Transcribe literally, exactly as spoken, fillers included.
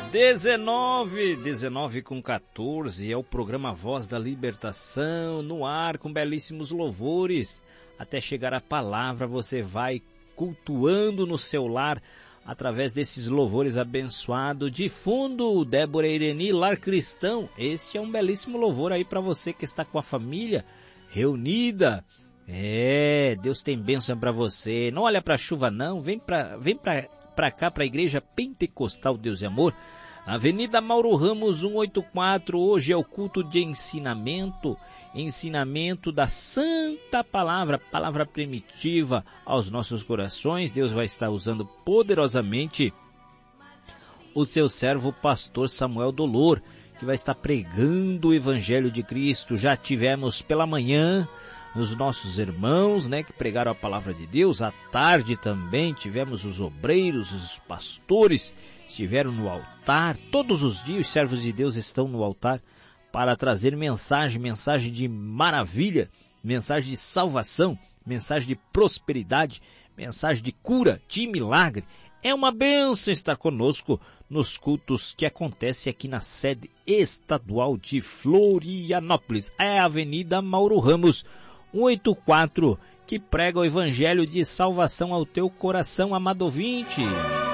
dezenove, dezenove com quatorze, é o programa Voz da Libertação, no ar com belíssimos louvores. Até chegar a palavra, você vai cultuando no seu lar, através desses louvores abençoados. De fundo, Débora Ireni, Lar Cristão. Este é um belíssimo louvor aí para você que está com a família reunida. É, Deus tem bênção para você. Não olha para a chuva não, vem para vem para cá, para a Igreja Pentecostal Deus e Amor. Avenida Mauro Ramos cento e oitenta e quatro, hoje é o culto de ensinamento, ensinamento da Santa Palavra, palavra primitiva aos nossos corações. Deus vai estar usando poderosamente o seu servo pastor Samuel Dolor, que vai estar pregando o Evangelho de Cristo. Já tivemos pela manhã os nossos irmãos, né, que pregaram a palavra de Deus. À tarde também tivemos os obreiros, os pastores, estiveram no altar. Todos os dias os servos de Deus estão no altar para trazer mensagem, mensagem de maravilha, mensagem de salvação, mensagem de prosperidade, mensagem de cura, de milagre. É uma bênção estar conosco nos cultos que acontecem aqui na sede estadual de Florianópolis. É a Avenida Mauro Ramos cento e oitenta e quatro, que prega o Evangelho de salvação ao teu coração, amado ouvinte.